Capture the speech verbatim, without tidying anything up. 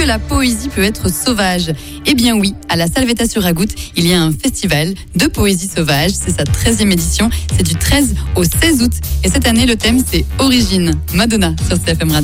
la poésie peut être sauvage? Eh bien oui, à la Salvetat sur Ragout, il y a un festival de poésie sauvage. C'est sa treizième édition. C'est du treize au seize août. Et cette année, le thème, c'est Origine. Madonna sur C F M Radio.